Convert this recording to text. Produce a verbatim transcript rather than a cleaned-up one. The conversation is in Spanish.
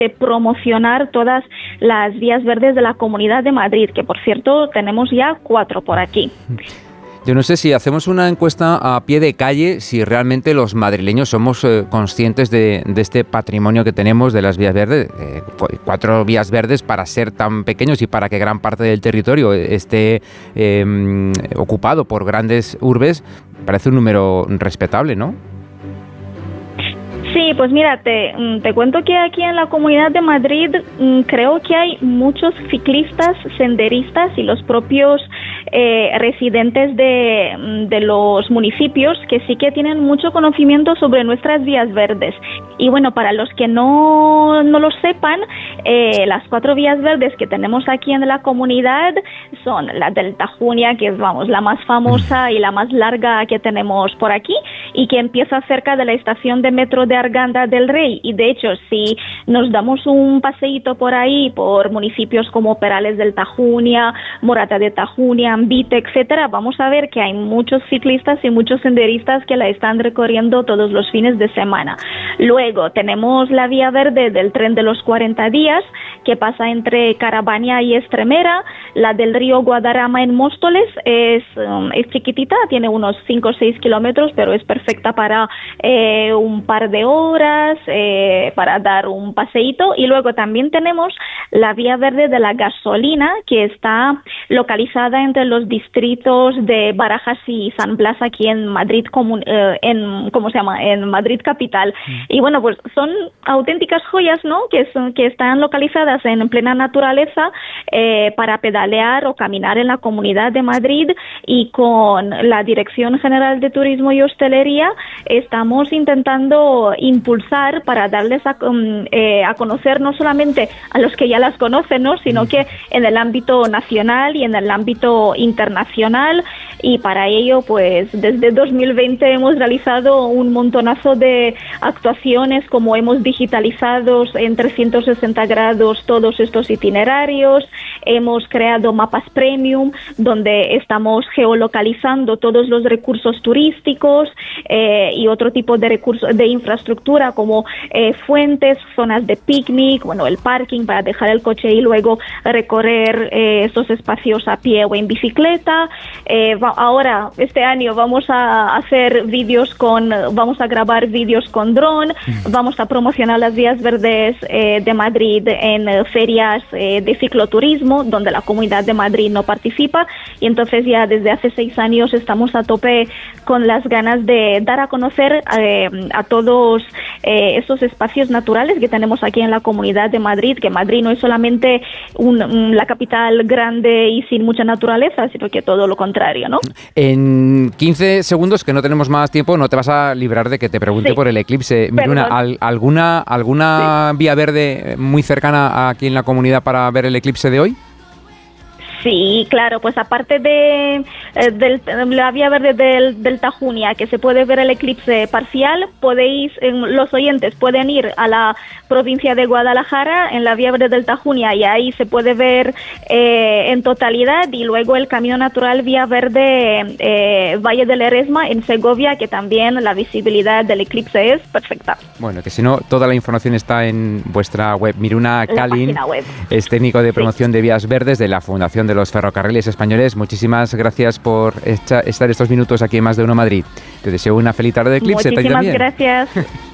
de promocionar todas las vías verdes de la Comunidad de Madrid, que por cierto tenemos ya cuatro por aquí. Yo no sé si hacemos una encuesta a pie de calle, si realmente los madrileños somos eh, conscientes de, de este patrimonio que tenemos de las vías verdes. Eh, cuatro vías verdes para ser tan pequeños y para que gran parte del territorio esté eh, ocupado por grandes urbes, parece un número respetable, ¿no? Sí, pues mira, te, te cuento que aquí en la Comunidad de Madrid creo que hay muchos ciclistas, senderistas y los propios eh, residentes de, de los municipios que sí que tienen mucho conocimiento sobre nuestras vías verdes. Y bueno, para los que no, no lo sepan, eh, las cuatro vías verdes que tenemos aquí en la comunidad son la del Tajuña, que es, vamos, la más famosa y la más larga que tenemos por aquí, y que empieza cerca de la estación de metro de Arganda del Rey. Y de hecho, si nos damos un paseíto por ahí, por municipios como Perales del Tajuña, Morata de Tajuña, Ambite, etcétera, vamos a ver que hay muchos ciclistas y muchos senderistas que la están recorriendo todos los fines de semana. Luego tenemos la vía verde del tren de los cuarenta días, que pasa entre Caravaña y Estremera. La del río Guadarrama en Móstoles es, um, es chiquitita, tiene unos cinco o seis kilómetros, pero es perfecta para eh, un par de horas, eh, para dar un paseíto. Y luego también tenemos la vía verde de la gasolina, que está localizada entre los distritos de Barajas y San Blas, aquí en Madrid, comun, eh, en, ¿cómo se llama? En Madrid capital. Mm. Y bueno, pues son auténticas joyas, ¿no? Que, son, que están localizadas en plena naturaleza eh, para pedalear o caminar en la Comunidad de Madrid. Y con la Dirección General de Turismo y Hostelería estamos intentando impulsar para darles a, um, eh, a conocer no solamente a los que ya las conocen, ¿no? Sino que en el ámbito nacional y en el ámbito internacional. Y para ello, pues desde dos mil veinte hemos realizado un montonazo de actuaciones, como hemos digitalizado en trescientos sesenta grados todos estos itinerarios, hemos creado mapas premium donde estamos geolocalizando todos los recursos turísticos eh, y otro tipo de recursos de infraestructura como eh, fuentes, zonas de picnic, bueno, el parking para dejar el coche y luego recorrer eh, estos espacios a pie o en bicicleta. Eh, va, ahora, este año vamos a hacer vídeos con, vamos a grabar vídeos con dron, vamos a promocionar las vías verdes eh, de Madrid en eh, ferias eh, de cicloturismo, donde la Comunidad de Madrid no participa, y entonces ya desde hace seis años estamos a tope con las ganas de dar a conocer eh, a todos eh, esos espacios naturales que tenemos aquí en la Comunidad de Madrid, que Madrid no es solamente un, un, la capital grande y sin mucha naturaleza, sino que todo lo contrario, ¿no? En quince segundos, que no tenemos más tiempo, no te vas a librar de que te pregunte sí. por el eclipse. Miruna, ¿al, ¿alguna, alguna sí. vía verde muy cercana aquí en la comunidad para ver el eclipse de hoy? Sí, claro, pues aparte de, eh, del, la vía verde del, del Tajuña, que se puede ver el eclipse parcial, podéis, eh, los oyentes pueden ir a la provincia de Guadalajara en la vía verde del Tajuña y ahí se puede ver eh, en totalidad, y luego el camino natural vía verde eh, Valle del Eresma en Segovia, que también la visibilidad del eclipse es perfecta. Bueno, que si no, toda la información está en vuestra web. Miruna Kalin es técnico de promoción sí. de vías verdes de la Fundación de de los Ferrocarriles Españoles. Muchísimas gracias por esta, estar estos minutos aquí en Más de Uno Madrid. Te deseo una feliz tarde de eclipse. Muchísimas gracias.